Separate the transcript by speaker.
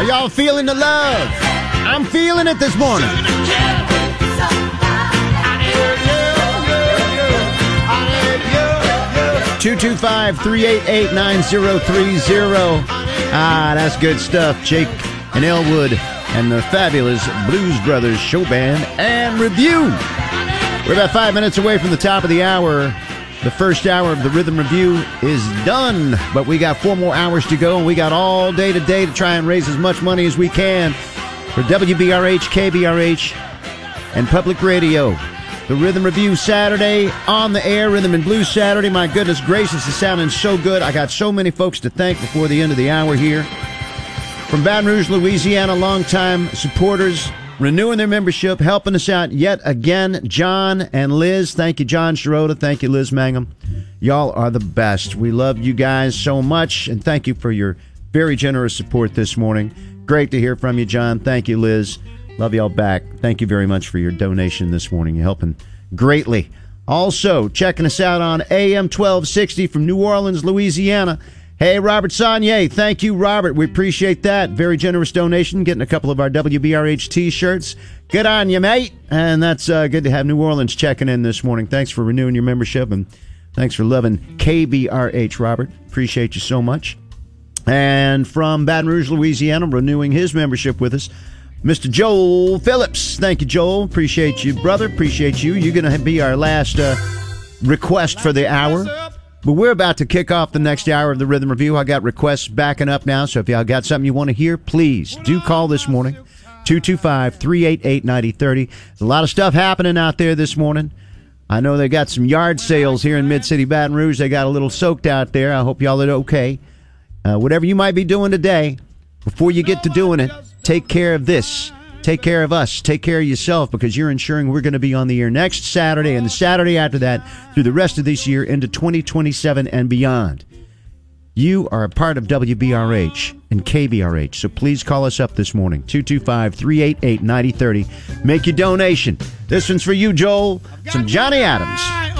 Speaker 1: Are y'all feeling the love? I'm feeling it this morning. 225-388-9030. That's good stuff. Jake and Elwood and the fabulous Blues Brothers Show Band and Review. We're about 5 minutes away from the top of the hour. The first hour of the Rhythm Review is done, but we got 4 more hours to go, and we got all day today to try and raise as much money as we can for WBRH, KBRH, and Public Radio. The Rhythm Review Saturday on the air, Rhythm and Blues Saturday. My goodness gracious, it's sounding so good. I got so many folks to thank before the end of the hour here. From Baton Rouge, Louisiana, longtime supporters, renewing their membership, helping us out yet again, John and Liz. Thank you, John Sharota. Thank you, Liz Mangum. Y'all are the best. We love you guys so much, and thank you for your very generous support this morning. Great to hear from you, John. Thank you, Liz. Love y'all back. Thank you very much for your donation this morning. You're helping greatly. Also, checking us out on AM 1260 from New Orleans, Louisiana. Hey, Robert Saunier. Thank you, Robert. We appreciate that. Very generous donation. Getting a couple of our WBRH T-shirts. Good on you, mate. And that's good to have New Orleans checking in this morning. Thanks for renewing your membership, and thanks for loving KBRH, Robert. Appreciate you so much. And from Baton Rouge, Louisiana, renewing his membership with us, Mr. Joel Phillips. Thank you, Joel. Appreciate you, brother. Appreciate you. You're going to be our last request for the hour. But we're about to kick off the next hour of the Rhythm Review. I got requests backing up now, so if y'all got something you want to hear, please do call this morning, 225-388-9030. There's a lot of stuff happening out there this morning. I know they got some yard sales here in Mid-City Baton Rouge. They got a little soaked out there. I hope y'all are okay. Whatever you might be doing today, before you get to doing it, take care of this. Take care of us. Take care of yourself, because you're ensuring we're going to be on the air next Saturday and the Saturday after that through the rest of this year into 2027 and beyond. You are a part of WBRH and KBRH, so please call us up this morning, 225-388-9030. Make your donation. This one's for you, Joel. Some Johnny Adams.